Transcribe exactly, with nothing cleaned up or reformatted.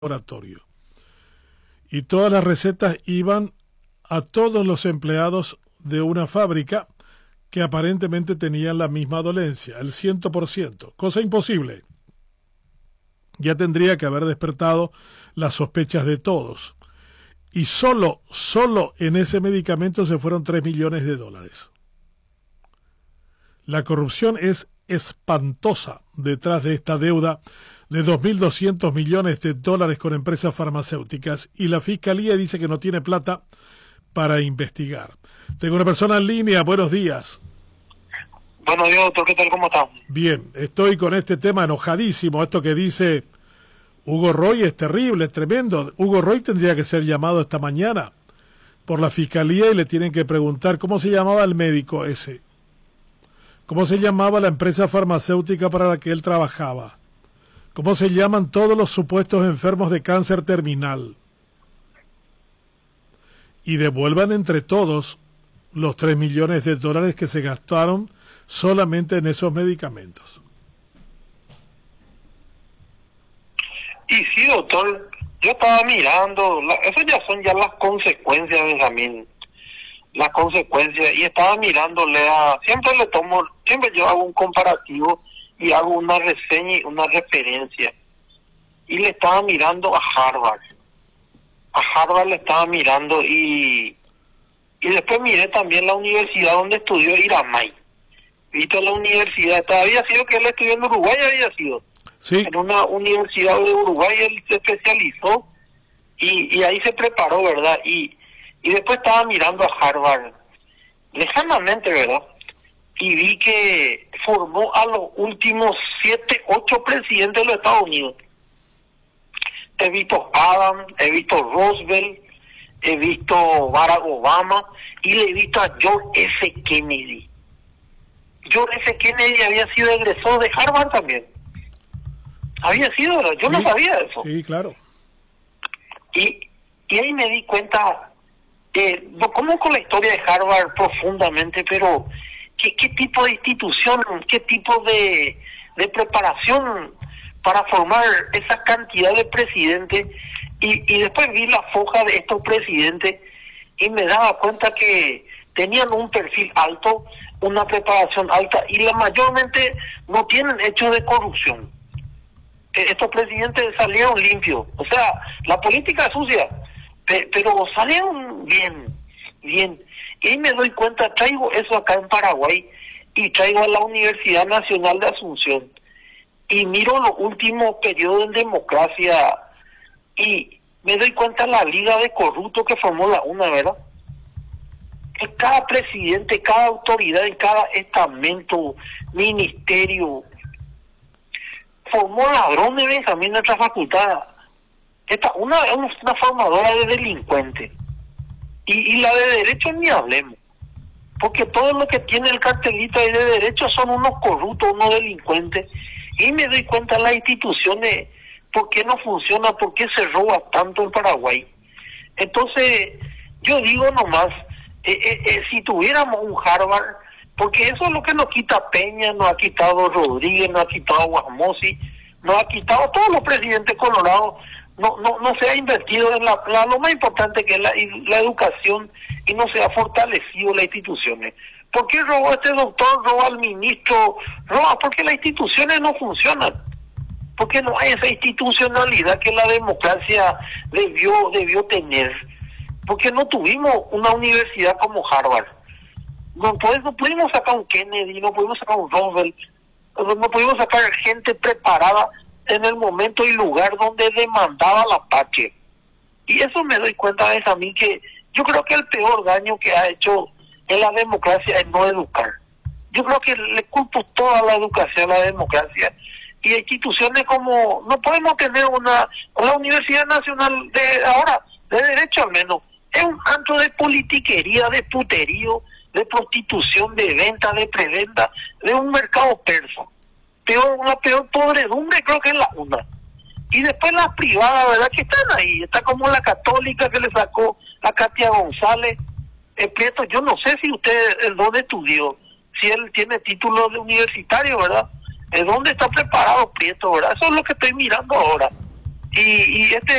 laboratorio. Y todas las recetas iban a todos los empleados de una fábrica que aparentemente tenían la misma dolencia, el cien por ciento, cosa imposible. Ya tendría que haber despertado las sospechas de todos. Y solo, solo en ese medicamento se fueron tres millones de dólares. La corrupción es espantosa detrás de esta deuda de dos mil doscientos millones de dólares con empresas farmacéuticas, y la Fiscalía dice que no tiene plata para investigar. Tengo una persona en línea. Buenos días. Buenos días, doctor. ¿Qué tal? ¿Cómo está? Bien, estoy con este tema enojadísimo. Esto que dice Hugo Roy es terrible, es tremendo. Hugo Roy tendría que ser llamado esta mañana por la Fiscalía y le tienen que preguntar cómo se llamaba el médico ese, cómo se llamaba la empresa farmacéutica para la que él trabajaba, cómo se llaman todos los supuestos enfermos de cáncer terminal, y devuelvan entre todos los tres millones de dólares que se gastaron solamente en esos medicamentos. Y sí, doctor, yo estaba mirando, la, eso ya son ya las consecuencias, Benjamín, las consecuencias, y estaba mirándole a, siempre le tomo, siempre yo hago un comparativo y hago una reseña y una referencia, y le estaba mirando a Harvard, a Harvard le estaba mirando, y y después miré también la universidad donde estudió Iramay. Visto la universidad, todavía sido que él estudió en Uruguay, había sido. Sí. En una universidad de Uruguay él se especializó y, y ahí se preparó, ¿verdad? Y, y después estaba mirando a Harvard, lejanamente, ¿verdad? Y vi que formó a los últimos siete, ocho presidentes de los Estados Unidos. He visto Adams, he visto Roosevelt, he visto Barack Obama y le he visto a George F. Kennedy. George F. Kennedy había sido egresor de Harvard también. Había sido, ¿verdad? Yo Sí, no sabía eso. Sí, claro. Y, y ahí me di cuenta, eh, no conozco la historia de Harvard profundamente, pero ¿qué, qué tipo de institución, qué tipo de, de preparación para formar esa cantidad de presidentes? Y, y después vi la foja de estos presidentes y me daba cuenta que tenían un perfil alto, una preparación alta, y la mayormente no tienen hechos de corrupción. Estos presidentes salieron limpios, o sea, la política es sucia, pe- pero salieron bien, bien. Y ahí me doy cuenta, traigo eso acá en Paraguay y traigo a la Universidad Nacional de Asunción y miro los últimos periodos en democracia y me doy cuenta de la liga de corruptos que formó la UNA, ¿verdad? Que cada presidente, cada autoridad en cada estamento, ministerio, formó ladrones, Benjamín, en nuestra facultad. Esta, una es una formadora de delincuentes. Y, y la de derecho ni hablemos. Porque todo lo que tiene el cartelito ahí de derecho son unos corruptos, unos delincuentes. Y me doy cuenta de las instituciones, por qué no funciona, por qué se roba tanto en Paraguay. Entonces, yo digo nomás, eh, eh, eh, si tuviéramos un Harvard, porque eso es lo que nos quita Peña, nos ha quitado Rodríguez, nos ha quitado Guamosi, nos ha quitado todos los presidentes colorados, no no no se ha invertido en la, la lo más importante que es la, la educación, y no se ha fortalecido las instituciones. ¿Por qué robó este doctor, roba al ministro? Roba porque las instituciones no funcionan, porque no hay esa institucionalidad que la democracia debió debió tener, porque no tuvimos una universidad como Harvard. No, pues, no pudimos sacar un Kennedy, no pudimos sacar un Roosevelt, no, no pudimos sacar gente preparada en el momento y lugar donde demandaba la patria. Y eso me doy cuenta de a mí, que yo creo que el peor daño que ha hecho en la democracia es no educar. Yo creo que le culpo toda la educación a la democracia. Y instituciones como, no podemos tener una, la Universidad Nacional de ahora, de Derecho al menos, es un antro de politiquería, de puterío, de prostitución, de venta, de preventa, de un mercado persa. Peor, una peor podredumbre creo que es la una. Y después las privadas, ¿verdad? Que están ahí. Está como la Católica que le sacó a Katia González. El Prieto, yo no sé si usted, el dónde estudió, si él tiene título de universitario, ¿verdad? ¿De dónde está preparado Prieto, verdad? Eso es lo que estoy mirando ahora. Y, y este